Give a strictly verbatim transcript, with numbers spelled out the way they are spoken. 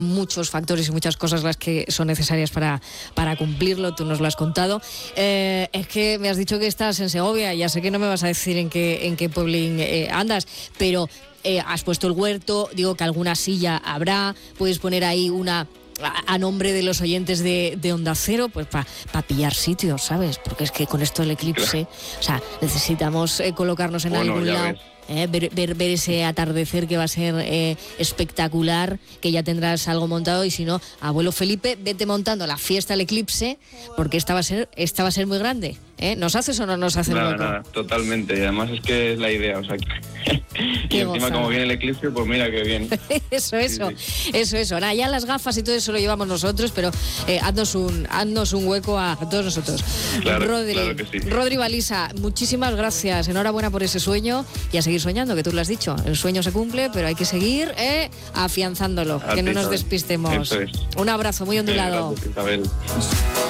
muchos factores y muchas cosas las que son necesarias para, para cumplirlo, tú nos lo has contado. Eh, es que me has dicho que estás en Segovia, ya sé que no me vas a decir en qué, en qué pueblín eh, andas, pero eh, has puesto el huerto, digo que alguna silla habrá, puedes poner ahí una a, a nombre de los oyentes de, de Onda Cero, pues para pa pillar sitios, ¿sabes? Porque es que con esto del eclipse, o sea, necesitamos eh, colocarnos en Bueno, algún ya lado. ves. Eh, ver, ver, ver ese atardecer que va a ser eh, espectacular, que ya tendrás algo montado, y si no, abuelo Felipe, vete montando la fiesta del eclipse, porque esta va a ser, esta va a ser muy grande. ¿Eh? ¿Nos haces o no nos haces Nada, hueco? nada, totalmente. Y además es que es la idea, o sea, que... y Qué encima gozada. como viene el eclipse, pues mira qué bien. Eso, eso, Sí, eso, eso. Nada, ya las gafas y todo eso lo llevamos nosotros, pero eh, haznos, un, haznos un hueco a todos nosotros. Claro, Rodri, claro que sí. Rodri Balisa, muchísimas gracias. Enhorabuena por ese sueño y a seguir soñando, que tú lo has dicho. El sueño se cumple, pero hay que seguir eh, afianzándolo, A que no ti, nos Isabel. despistemos. Eso es. Un abrazo muy ondulado. Gracias, Isabel.